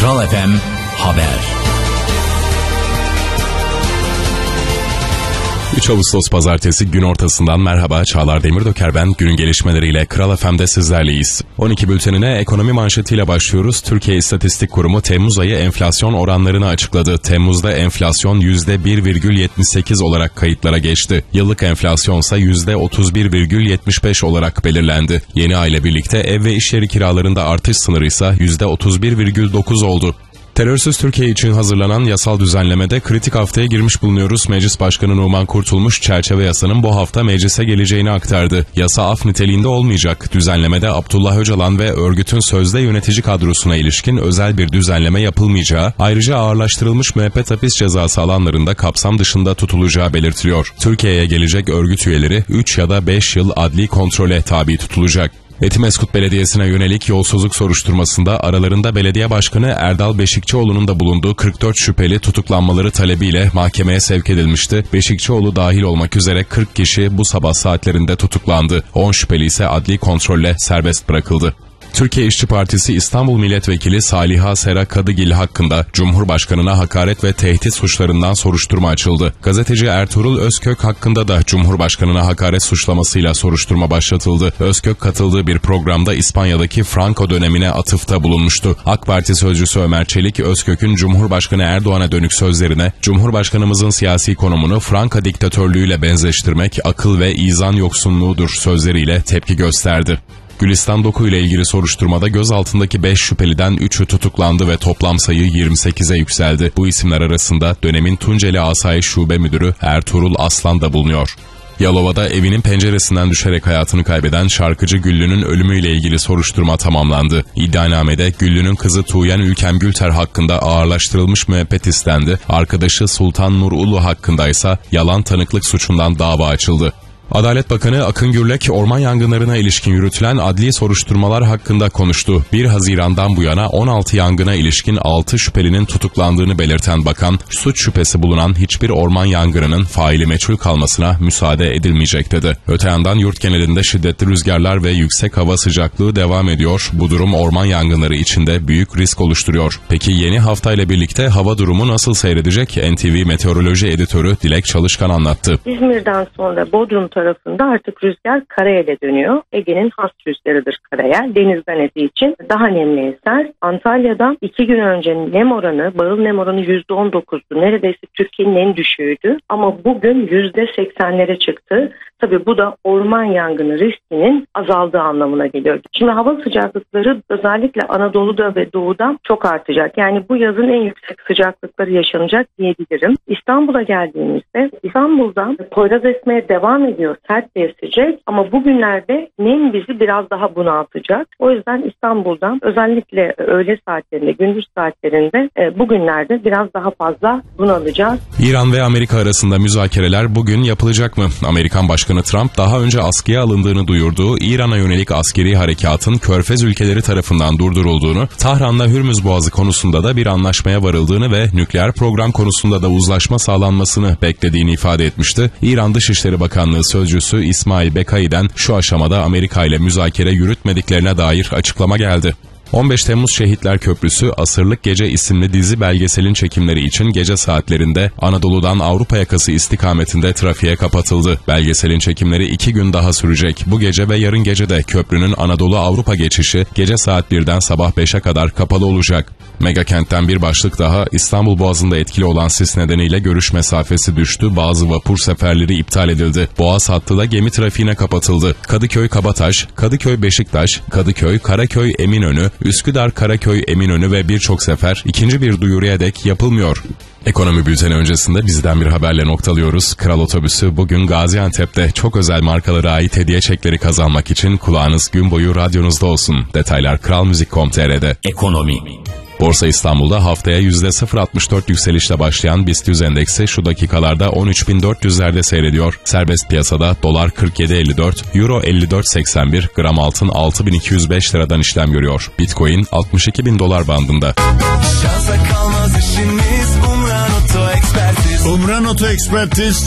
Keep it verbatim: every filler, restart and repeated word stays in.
Kral F M Haber. üç Ağustos Pazartesi gün ortasından merhaba, Çağlar Demirdoker ben. Günün gelişmeleriyle Kral F M'de sizlerleyiz. on iki bültenine ekonomi manşetiyle başlıyoruz. Türkiye İstatistik Kurumu Temmuz ayı enflasyon oranlarını açıkladı. Temmuz'da enflasyon yüzde bir virgül yetmiş sekiz olarak kayıtlara geçti. Yıllık enflasyonsa yüzde otuz bir virgül yetmiş beş olarak belirlendi. Yeni ay ile birlikte ev ve iş yeri kiralarında artış sınırı ise yüzde otuz bir virgül dokuz oldu. Terörsüz Türkiye için hazırlanan yasal düzenlemede kritik haftaya girmiş bulunuyoruz. Meclis Başkanı Numan Kurtulmuş, çerçeve yasanın bu hafta meclise geleceğini aktardı. Yasa af niteliğinde olmayacak. Düzenlemede Abdullah Öcalan ve örgütün sözde yönetici kadrosuna ilişkin özel bir düzenleme yapılmayacağı, ayrıca ağırlaştırılmış müebbet hapis cezası alanlarında kapsam dışında tutulacağı belirtiliyor. Türkiye'ye gelecek örgüt üyeleri üç ya da beş yıl adli kontrole tabi tutulacak. Etimeskut Belediyesi'ne yönelik yolsuzluk soruşturmasında aralarında belediye başkanı Erdal Beşikçioğlu'nun da bulunduğu kırk dört şüpheli tutuklanmaları talebiyle mahkemeye sevk edilmişti. Beşikçioğlu dahil olmak üzere kırk kişi bu sabah saatlerinde tutuklandı. on şüpheli ise adli kontrolle serbest bırakıldı. Türkiye İşçi Partisi İstanbul Milletvekili Saliha Sera Kadıgil hakkında Cumhurbaşkanına hakaret ve tehdit suçlarından soruşturma açıldı. Gazeteci Ertuğrul Özkök hakkında da Cumhurbaşkanına hakaret suçlamasıyla soruşturma başlatıldı. Özkök katıldığı bir programda İspanya'daki Franco dönemine atıfta bulunmuştu. AK Parti sözcüsü Ömer Çelik, Özkök'ün Cumhurbaşkanı Erdoğan'a dönük sözlerine Cumhurbaşkanımızın siyasi konumunu Franco diktatörlüğüyle benzeştirmek akıl ve izan yoksunluğudur sözleriyle tepki gösterdi. Gülistan Doku ile ilgili soruşturmada gözaltındaki beş şüpheliden üçü tutuklandı ve toplam sayı yirmi sekize yükseldi. Bu isimler arasında dönemin Tunceli Asayiş Şube Müdürü Ertuğrul Aslan da bulunuyor. Yalova'da evinin penceresinden düşerek hayatını kaybeden şarkıcı Güllü'nün ölümüyle ilgili soruşturma tamamlandı. İddianamede Güllü'nün kızı Tuğyen Ülkem Gülter hakkında ağırlaştırılmış müebbet istendi. Arkadaşı Sultan Nur Ulu hakkında ise yalan tanıklık suçundan dava açıldı. Adalet Bakanı Akın Gürlek, orman yangınlarına ilişkin yürütülen adli soruşturmalar hakkında konuştu. bir Haziran'dan bu yana on altı yangına ilişkin altı şüphelinin tutuklandığını belirten bakan, suç şüphesi bulunan hiçbir orman yangınının faili meçhul kalmasına müsaade edilmeyecek dedi. Öte yandan yurt genelinde şiddetli rüzgarlar ve yüksek hava sıcaklığı devam ediyor. Bu durum orman yangınları içinde büyük risk oluşturuyor. Peki yeni haftayla birlikte hava durumu nasıl seyredecek? N T V Meteoroloji Editörü Dilek Çalışkan anlattı. İzmir'den sonra Bodrum tarafında artık rüzgar karayele dönüyor. Ege'nin has rüzgarıdır karayel. Denizden ettiği için daha nemli eser. Antalya'dan iki gün önce nem oranı, bağıl nem oranı yüzde on dokuzdu. Neredeyse Türkiye'nin en düşüğüydü. Ama bugün yüzde seksenlere çıktı. Tabii bu da orman yangını riskinin azaldığı anlamına geliyor. Şimdi hava sıcaklıkları özellikle Anadolu'da ve Doğu'da çok artacak. Yani bu yazın en yüksek sıcaklıkları yaşanacak diyebilirim. İstanbul'a geldiğimizde İstanbul'da Poyraz esmeye devam ediyor. Sert bir esecek ama bugünlerde nem bizi biraz daha bunaltacak. O yüzden İstanbul'dan özellikle öğle saatlerinde, gündüz saatlerinde e, bugünlerde biraz daha fazla bunalacağız. İran ve Amerika arasında müzakereler bugün yapılacak mı? Amerikan Başkanı Trump daha önce askıya alındığını duyurduğu İran'a yönelik askeri harekatın Körfez ülkeleri tarafından durdurulduğunu, Tahran'la Hürmüz Boğazı konusunda da bir anlaşmaya varıldığını ve nükleer program konusunda da uzlaşma sağlanmasını beklediğini ifade etmişti. İran Dışişleri Bakanlığı sözcüsü İsmail Bekai'den şu aşamada Amerika ile müzakere yürütmediklerine dair açıklama geldi. on beş Temmuz Şehitler Köprüsü Asırlık Gece isimli dizi belgeselin çekimleri için gece saatlerinde Anadolu'dan Avrupa yakası istikametinde trafiğe kapatıldı. Belgeselin çekimleri iki gün daha sürecek. Bu gece ve yarın gece de köprünün Anadolu Avrupa geçişi gece saat birden sabah beşe kadar kapalı olacak. Mega kentten bir başlık daha, İstanbul Boğazı'nda etkili olan sis nedeniyle görüş mesafesi düştü. Bazı vapur seferleri iptal edildi. Boğaz hattı da gemi trafiğine kapatıldı. Kadıköy Kabataş, Kadıköy Beşiktaş, Kadıköy Karaköy Eminönü, Üsküdar Karaköy Eminönü ve birçok sefer ikinci bir duyuruya dek yapılmıyor. Ekonomi bülteni öncesinde bizden bir haberle noktalıyoruz. Kral Otobüsü bugün Gaziantep'te çok özel markalara ait hediye çekleri kazanmak için kulağınız gün boyu radyonuzda olsun. Detaylar kral müzik nokta com nokta tr'de. Ekonomi. Borsa İstanbul'da haftaya yüzde sıfır virgül altmış dört yükselişle başlayan BIST yüz endeksi şu dakikalarda on üç bin dört yüzlerde seyrediyor. Serbest piyasada dolar kırk yedi elli dört, euro elli dört seksen bir, gram altın altı bin iki yüz beş liradan işlem görüyor. Bitcoin altmış iki bin dolar bandında. Şansa kalmaz işimiz, Umran Oto Ekspertiz. Umran Oto Ekspertiz